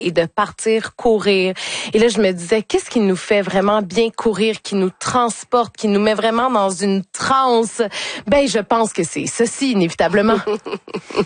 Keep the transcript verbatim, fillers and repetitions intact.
et de partir courir. Et là, je me disais, qu'est-ce qui nous fait vraiment bien courir, qui nous transporte, qui nous met vraiment dans une transe? Ben, je pense que c'est ceci, inévitablement.